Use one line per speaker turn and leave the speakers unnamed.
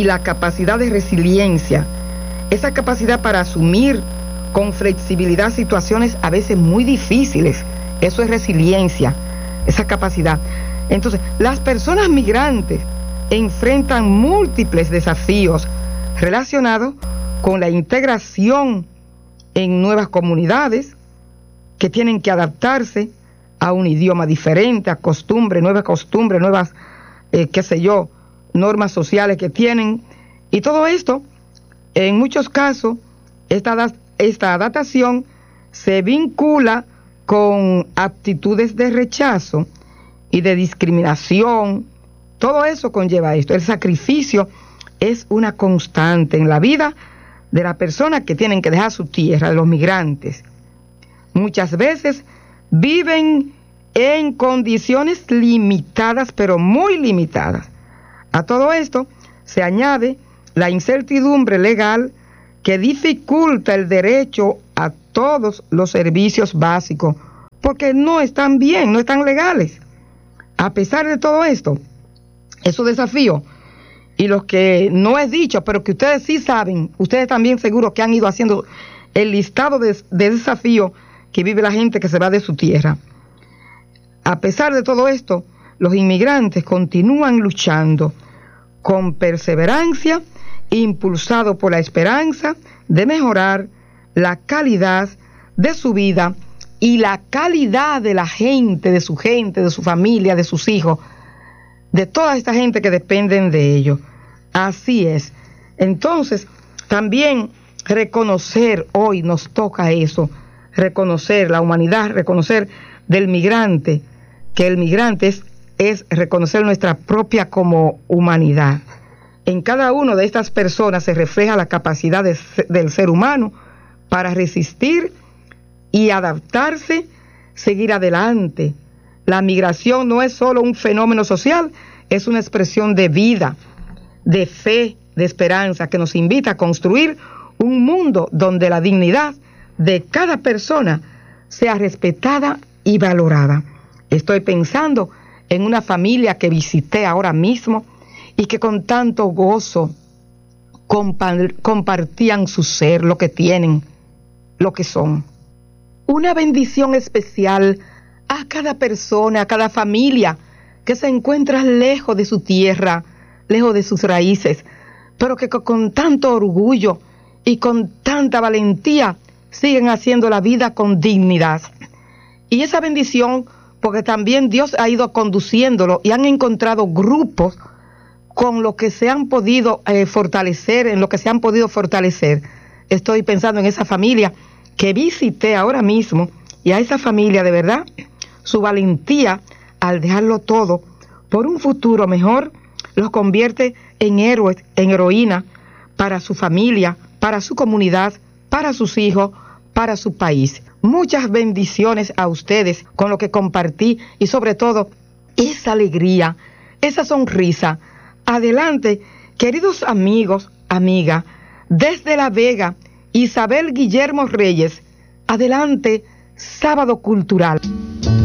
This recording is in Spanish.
y la capacidad de resiliencia, esa capacidad para asumir con flexibilidad situaciones a veces muy difíciles. Eso es resiliencia, esa capacidad. Entonces, las personas migrantes enfrentan múltiples desafíos relacionados con la integración en nuevas comunidades, que tienen que adaptarse a un idioma diferente, a nuevas normas sociales que tienen. Y todo esto, en muchos casos, esta adaptación se vincula con actitudes de rechazo y de discriminación. Todo eso conlleva esto. El sacrificio es una constante en la vida de las personas que tienen que dejar su tierra, de los migrantes. Muchas veces viven en condiciones limitadas, pero muy limitadas. A todo esto se añade la incertidumbre legal que dificulta el derecho a todos los servicios básicos, porque no están bien, no están legales. A pesar de todo esto, esos desafíos, y los que no he dicho, pero que ustedes sí saben, ustedes también seguro que han ido haciendo el listado de desafíos que vive la gente que se va de su tierra. A pesar de todo esto, los inmigrantes continúan luchando con perseverancia, impulsados por la esperanza de mejorar la calidad de su vida y la calidad de la gente, de su familia, de sus hijos, de toda esta gente que dependen de ellos. Así es. Entonces, también reconocer, hoy nos toca eso, reconocer la humanidad, reconocer del migrante, que el migrante es reconocer nuestra propia como humanidad. En cada una de estas personas se refleja la capacidad del ser humano para resistir y adaptarse, seguir adelante. La migración no es solo un fenómeno social, es una expresión de vida, de fe, de esperanza, que nos invita a construir un mundo donde la dignidad de cada persona sea respetada y valorada. Estoy pensando en una familia que visité ahora mismo y que con tanto gozo compartían su ser, lo que tienen, lo que son. Una bendición especial a cada persona, a cada familia que se encuentra lejos de su tierra, lejos de sus raíces, pero que con tanto orgullo y con tanta valentía siguen haciendo la vida con dignidad. Y esa bendición, porque también Dios ha ido conduciéndolo y han encontrado grupos con lo que se han podido fortalecer, en lo que se han podido fortalecer. Estoy pensando en esa familia que visité ahora mismo, y a esa familia, de verdad, su valentía al dejarlo todo por un futuro mejor, los convierte en héroes, en heroínas para su familia, para su comunidad, para sus hijos, para su país. Muchas bendiciones a ustedes con lo que compartí, y sobre todo esa alegría, esa sonrisa. Adelante, queridos amigos, amigas, desde La Vega, Isabel Guillermo Reyes. Adelante, Sábado Cultural.